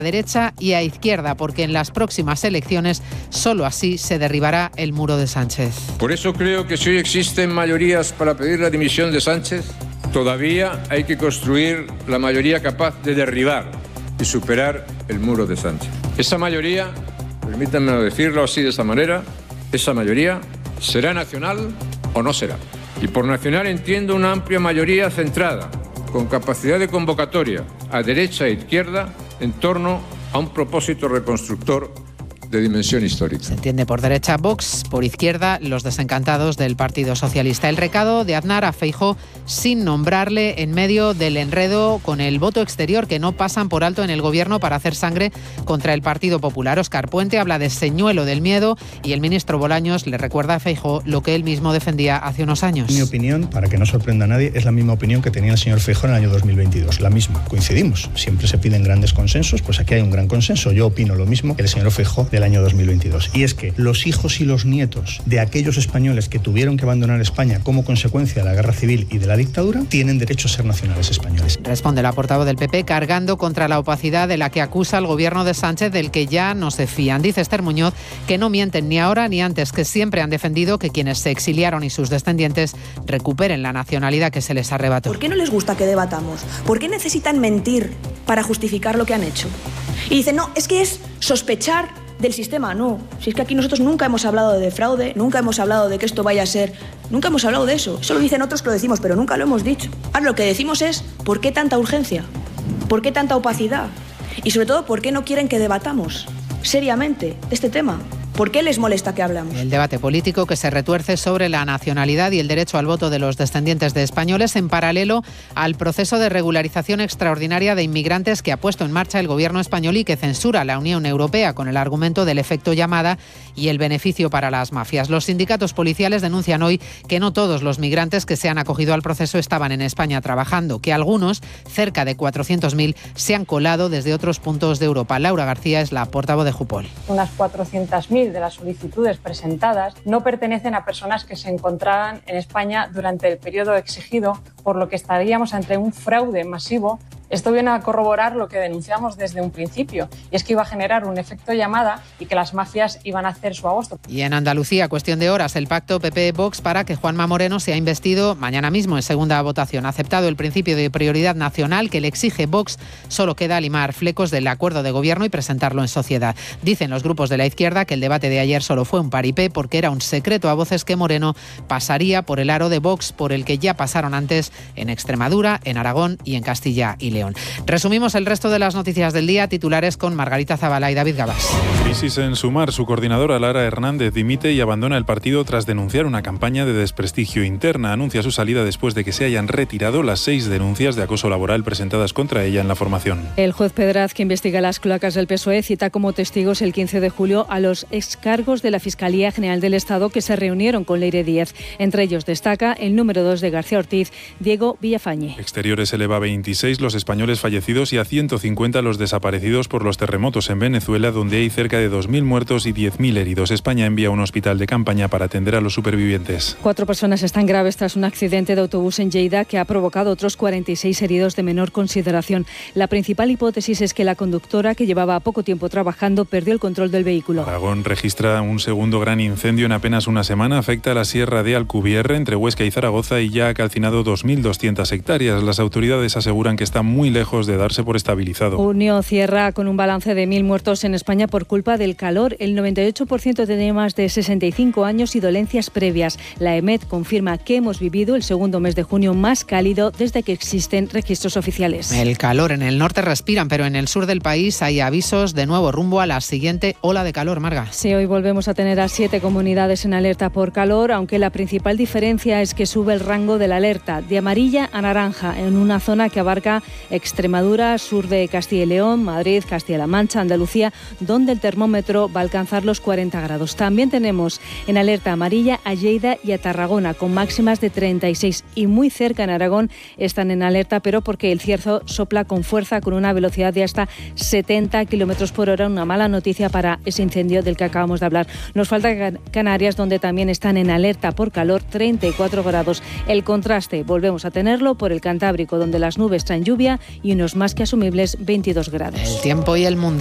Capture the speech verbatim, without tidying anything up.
derecha y a izquierda, porque en las próximas elecciones solo así se derribará el muro de Sánchez. Por eso creo que si hoy existen mayorías para pedir la dimisión de Sánchez, todavía hay que construir la mayoría capaz de derribar y superar el muro de Sánchez. Esa mayoría, permítanme decirlo así de esa manera, esa mayoría será nacional o no será. Y por nacional entiendo una amplia mayoría centrada, con capacidad de convocatoria a derecha e izquierda en torno a un propósito reconstructor de dimensión histórica. Se entiende por derecha Vox, por izquierda los desencantados del Partido Socialista. El recado de Aznar a Feijóo sin nombrarle en medio del enredo con el voto exterior que no pasan por alto en el gobierno para hacer sangre contra el Partido Popular. Óscar Puente habla de señuelo del miedo y el ministro Bolaños le recuerda a Feijóo lo que él mismo defendía hace unos años. Mi opinión, para que no sorprenda a nadie, es la misma opinión que tenía el señor Feijóo en el año dos mil veintidós. La misma. Coincidimos. Siempre se piden grandes consensos, pues aquí hay un gran consenso. Yo opino lo mismo que el señor Feijóo del año dos mil veintidós. Y es que los hijos y los nietos de aquellos españoles que tuvieron que abandonar España como consecuencia de la guerra civil y de la dictadura tienen derecho a ser nacionales españoles. Responde la portavoz del P P cargando contra la opacidad de la que acusa al gobierno de Sánchez, del que ya no se fían. Dice Esther Muñoz que no mienten ni ahora ni antes, que siempre han defendido que quienes se exiliaron y sus descendientes recuperen la nacionalidad que se les arrebató. ¿Por qué no les gusta que debatamos? ¿Por qué necesitan mentir para justificar lo que han hecho? Y dicen, no, es que es sospechar del sistema. No, si es que aquí nosotros nunca hemos hablado de fraude, nunca hemos hablado de que esto vaya a ser, nunca hemos hablado de eso. Eso lo dicen otros que lo decimos, pero nunca lo hemos dicho. Ahora lo que decimos es, ¿por qué tanta urgencia? ¿Por qué tanta opacidad? Y sobre todo, ¿por qué no quieren que debatamos seriamente este tema? ¿Por qué les molesta que hablamos? El debate político que se retuerce sobre la nacionalidad y el derecho al voto de los descendientes de españoles en paralelo al proceso de regularización extraordinaria de inmigrantes que ha puesto en marcha el gobierno español y que censura la Unión Europea con el argumento del efecto llamada y el beneficio para las mafias. Los sindicatos policiales denuncian hoy que no todos los migrantes que se han acogido al proceso estaban en España trabajando, que algunos, cerca de cuatrocientos mil, se han colado desde otros puntos de Europa. Laura García es la portavoz de Jupol. Unas cuatrocientas mil de las solicitudes presentadas no pertenecen a personas que se encontraban en España durante el periodo exigido, por lo que estaríamos ante un fraude masivo. Esto viene a corroborar lo que denunciamos desde un principio, y es que iba a generar un efecto llamada y que las mafias iban a hacer su agosto. Y en Andalucía, cuestión de horas, el pacto P P-Vox para que Juanma Moreno sea investido mañana mismo en segunda votación. Aceptado el principio de prioridad nacional que le exige Vox, solo queda limar flecos del acuerdo de gobierno y presentarlo en sociedad. Dicen los grupos de la izquierda que el debate de ayer solo fue un paripé porque era un secreto a voces que Moreno pasaría por el aro de Vox por el que ya pasaron antes en Extremadura, en Aragón y en Castilla y León. Resumimos el resto de las noticias del día, titulares con Margarita Zavala y David Gabás. Crisis en Sumar. Su coordinadora Lara Hernández dimite y abandona el partido tras denunciar una campaña de desprestigio interna. Anuncia su salida después de que se hayan retirado las seis denuncias de acoso laboral presentadas contra ella en la formación. El juez Pedraz, que investiga las cloacas del P S O E, cita como testigos el quince de julio a los excargos de la Fiscalía General del Estado que se reunieron con Leire Díez. Entre ellos destaca el número dos de García Ortiz, Diego Villafañe. Exteriores eleva a veintiséis los españoles fallecidos y a ciento cincuenta los desaparecidos por los terremotos en Venezuela, donde hay cerca de dos mil muertos y diez mil heridos. España envía un hospital de campaña para atender a los supervivientes. Cuatro personas están graves tras un accidente de autobús en Lleida que ha provocado otros cuarenta y seis heridos de menor consideración. La principal hipótesis es que la conductora, que llevaba poco tiempo trabajando, perdió el control del vehículo. Aragón registra un segundo gran incendio en apenas una semana. Afecta a la sierra de Alcubierre, entre Huesca y Zaragoza, y ya ha calcinado dos mil doscientas hectáreas. Las autoridades aseguran que está muy lejos de darse por estabilizado. Junio cierra con un balance de mil muertos en España por culpa del calor. El noventa y ocho por ciento tiene más de sesenta y cinco años y dolencias previas. La E M E D confirma que hemos vivido el segundo mes de junio más cálido desde que existen registros oficiales. El calor en el norte respiran, pero en el sur del país hay avisos de nuevo rumbo a la siguiente ola de calor, Marga. Sí, hoy volvemos a tener a siete comunidades en alerta por calor, aunque la principal diferencia es que sube el rango de la alerta de amarilla a naranja en una zona que abarca Extremadura, sur de Castilla y León, Madrid, Castilla-La Mancha, Andalucía, donde el termómetro va a alcanzar los cuarenta grados. También tenemos en alerta amarilla a Lleida y a Tarragona, con máximas de treinta y seis, y muy cerca en Aragón están en alerta, pero porque el cierzo sopla con fuerza con una velocidad de hasta setenta kilómetros por hora, una mala noticia para ese incendio del que acabamos de hablar. Nos falta Canarias, donde también están en alerta por calor, treinta y cuatro grados. El contraste volvemos a tenerlo por el Cantábrico, donde las nubes traen lluvia Murcia y unos más que asumibles veintidós grados. El tiempo y el mundo.